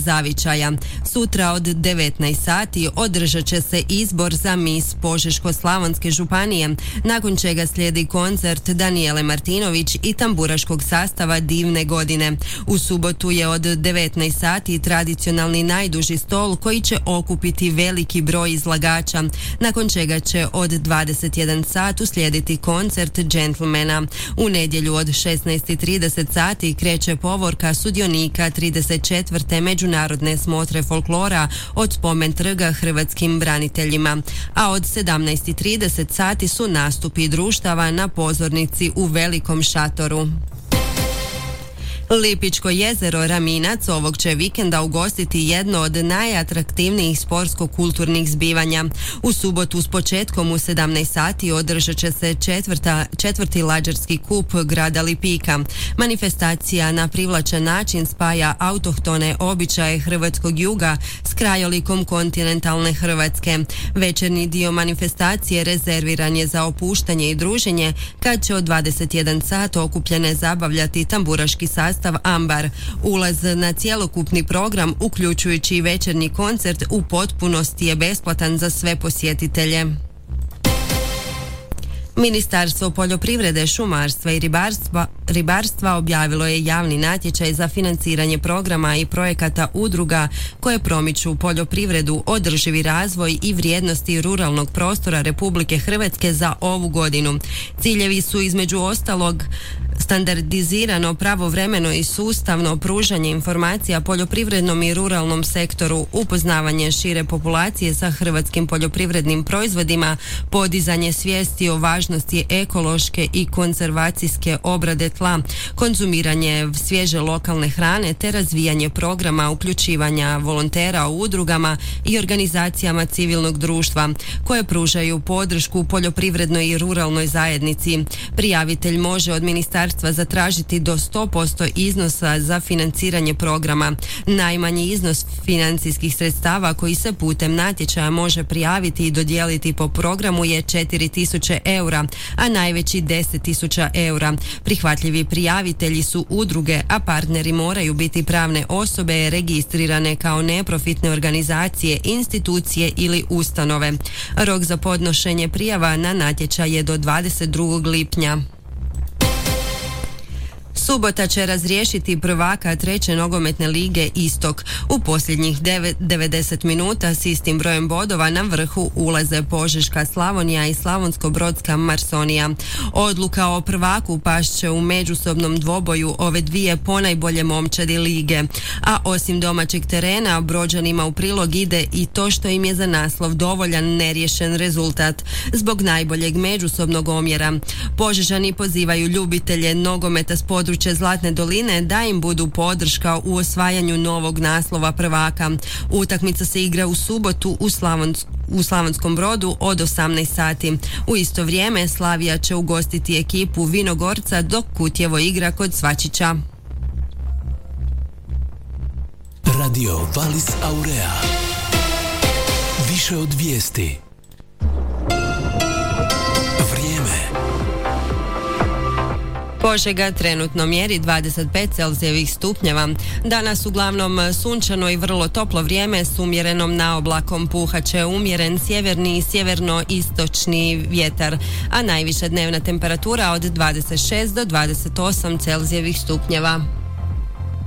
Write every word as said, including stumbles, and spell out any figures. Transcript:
zavičaja. Sutra od devetnaest sati održat će se izbor za mis Požeško-slavonske županije, nakon čega slijedi koncert Danijele Martinović i tamburaškog sastava Divne godine. U subotu je od devetnaest sati tradicionalni najduži stol koji će okupiti veliki broj izlagača, nakon čega će od dvadeset jedan sat uslijediti koncert džentlmena. U nedjelju od šesnaest i trideset sati kreće povorka sudionika trideset četvrte međunarodne smotre folklora od spomen trga hrvatskim braniteljima, a od sedamnaest i trideset sati su nastupi društava na pozornici u velikom šatoru. Lipičko jezero Raminac ovog će vikenda ugostiti jedno od najatraktivnijih sportsko-kulturnih zbivanja. U subotu s početkom u sedamnaest sati održat će se četvrta, četvrti lađarski kup grada Lipika. Manifestacija na privlačan način spaja autohtone običaje hrvatskog juga s krajolikom kontinentalne Hrvatske. Večernji dio manifestacije rezerviran je za opuštanje i druženje, kad će od dvadeset jedan sat okupljene zabavljati tamburaški sastav Ambar. Ulaz na cjelokupni program, uključujući i večernji koncert, u potpunosti je besplatan za sve posjetitelje. Ministarstvo poljoprivrede, šumarstva i ribarstva, ribarstva objavilo je javni natječaj za financiranje programa i projekata udruga koje promiču poljoprivredu, održivi razvoj i vrijednosti ruralnog prostora Republike Hrvatske za ovu godinu. Ciljevi su između ostalog standardizirano, pravovremeno i sustavno pružanje informacija poljoprivrednom i ruralnom sektoru, upoznavanje šire populacije sa hrvatskim poljoprivrednim proizvodima, podizanje svijesti o važnosti ekološke i konzervacijske obrade tla, konzumiranje svježe lokalne hrane te razvijanje programa uključivanja volontera u udrugama i organizacijama civilnog društva koje pružaju podršku poljoprivrednoj i ruralnoj zajednici. Prijavitelj može od ministarstva zatražiti do sto posto iznosa za financiranje programa. Najmanji iznos financijskih sredstava koji se putem natječaja može prijaviti i dodijeliti po programu je četiri tisuće eura, a najveći deset tisuća eura. Prihvatljivi prijavitelji su udruge, a partneri moraju biti pravne osobe registrirane kao neprofitne organizacije, institucije ili ustanove. Rok za podnošenje prijava na natječaj je do dvadeset drugog lipnja. Subota će razriješiti prvaka treće nogometne lige Istok. U posljednjih devedeset minuta s istim brojem bodova na vrhu ulaze Požeška Slavonija i Slavonsko-brodska Marsonija. Odluka o prvaku past će u međusobnom dvoboju ove dvije ponajbolje momčadi lige. A osim domaćeg terena, Brođanima u prilog ide i to što im je za naslov dovoljan neriješen rezultat zbog najboljeg međusobnog omjera. Požežani pozivaju ljubitelje nogometa s područja Zlatne doline da im budu podrška u osvajanju novog naslova prvaka. Utakmica se igra u subotu u, Slavons, u Slavonskom Brodu od osamnaest sati. U isto vrijeme Slavija će ugostiti ekipu Vinogorca, dok Kutjevo igra kod Svačića. Radio Valis Aurea. Više od vijesti. Požega trenutno mjeri dvadeset pet Celzijevih stupnjeva. Danas uglavnom sunčano i vrlo toplo vrijeme s umjerenom naoblakom. Puhaće umjeren sjeverni i sjeverno-istočni vjetar, a najviša dnevna temperatura od dvadeset šest do dvadeset osam Celzijevih stupnjeva.